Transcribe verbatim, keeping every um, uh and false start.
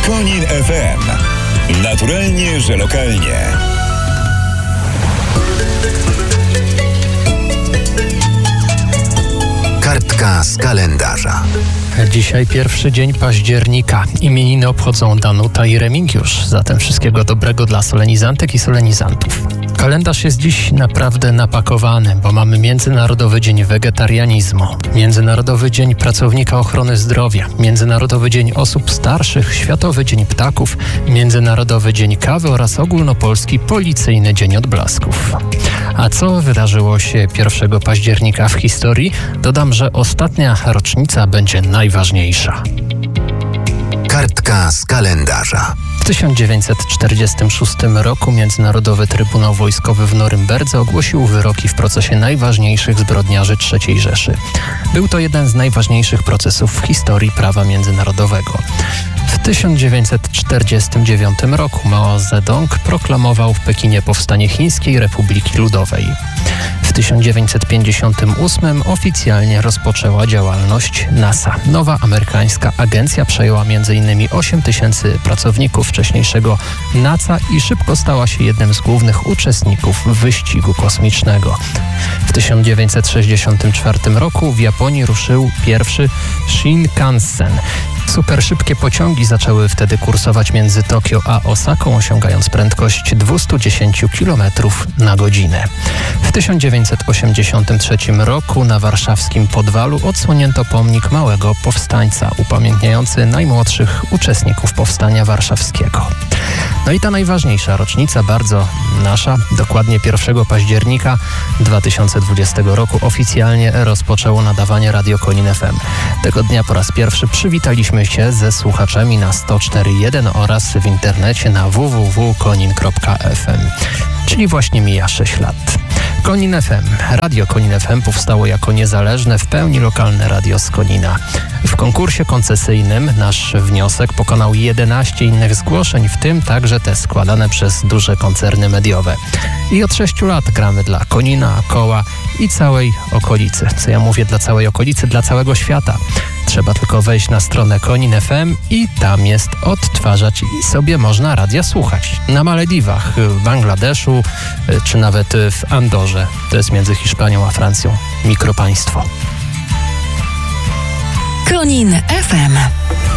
Konin F M. Naturalnie, że lokalnie. Kartka z kalendarza. Dzisiaj pierwszy dzień października. Imieniny obchodzą Danuta i Remigiusz. Zatem wszystkiego dobrego dla solenizantek i solenizantów. Kalendarz jest dziś naprawdę napakowany, bo mamy Międzynarodowy Dzień Wegetarianizmu, Międzynarodowy Dzień Pracownika Ochrony Zdrowia, Międzynarodowy Dzień Osób Starszych, Światowy Dzień Ptaków, Międzynarodowy Dzień Kawy oraz Ogólnopolski Policyjny Dzień Odblasków. A co wydarzyło się pierwszego października w historii? Dodam, że ostatnia rocznica będzie najważniejsza. Kartka z kalendarza. W tysiąc dziewięćset czterdziestym szóstym roku Międzynarodowy Trybunał Wojskowy w Norymberdze ogłosił wyroki w procesie najważniejszych zbrodniarzy trzeciej Rzeszy. Był to jeden z najważniejszych procesów w historii prawa międzynarodowego. W tysiąc dziewięćset czterdziestym dziewiątym roku Mao Zedong proklamował w Pekinie powstanie Chińskiej Republiki Ludowej. W tysiąc dziewięćset pięćdziesiątym ósmym oficjalnie rozpoczęła działalność NASA. Nowa amerykańska agencja przejęła między innymi osiem tysięcy pracowników wcześniejszego NASA i szybko stała się jednym z głównych uczestników wyścigu kosmicznego. W tysiąc dziewięćset sześćdziesiątym czwartym roku w Japonii ruszył pierwszy Shinkansen. Superszybkie pociągi zaczęły wtedy kursować między Tokio a Osaką, osiągając prędkość dwieście dziesięć kilometrów na godzinę. W tysiąc dziewięćset osiemdziesiątym trzecim roku na warszawskim Podwalu odsłonięto pomnik małego powstańca, upamiętniający najmłodszych uczestników powstania warszawskiego. No i ta najważniejsza rocznica, bardzo nasza, dokładnie pierwszego października dwa tysiące dwudziestego roku oficjalnie rozpoczęło nadawanie Radio Konin F M. Tego dnia po raz pierwszy przywitaliśmy się ze słuchaczami na sto cztery jeden oraz w internecie na w w w kropka konin kropka f m. Czyli właśnie mija sześć lat. Konin F M. Radio Konin F M powstało jako niezależne, w pełni lokalne radio z Konina. W konkursie koncesyjnym nasz wniosek pokonał jedenaście innych zgłoszeń, w tym także te składane przez duże koncerny mediowe. I od sześciu lat gramy dla Konina, Koła i całej okolicy. Co ja mówię dla całej okolicy? Dla całego świata. Trzeba tylko wejść na stronę Konin F M i tam jest odtwarzać i sobie można radia słuchać. Na Malediwach, w Bangladeszu czy nawet w Andorze. To jest między Hiszpanią a Francją. Mikropaństwo. Konin F M.